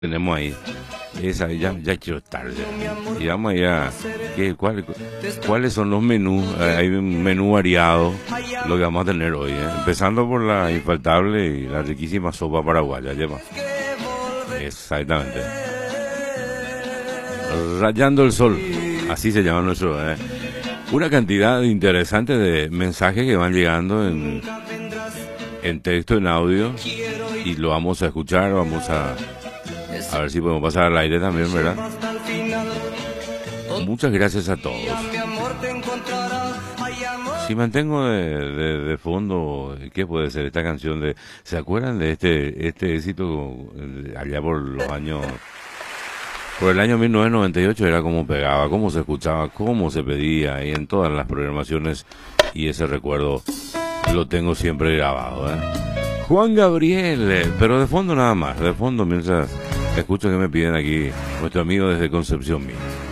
tenemos ahí. Esa, ya quiero estar ya. Y vamos allá. ¿Cuáles son los menús? Hay un menú variado, lo que vamos a tener hoy. Empezando por la infaltable y la riquísima sopa paraguaya. Lleva. Exactamente. Rayando el sol. Así se llama nuestro. Una cantidad interesante de mensajes que van llegando en texto, en audio. Y lo vamos a escuchar, vamos a ver si podemos pasar al aire también, ¿verdad? Muchas gracias a todos. Si mantengo de fondo, ¿qué puede ser esta canción de? ¿Se acuerdan de este éxito allá por el año 1998? Era como pegaba, cómo se escuchaba, cómo se pedía, y en todas las programaciones, y ese recuerdo lo tengo siempre grabado, Juan Gabriel, pero de fondo nada más, de fondo mientras escucho que me piden aquí nuestro amigo desde Concepción Misma.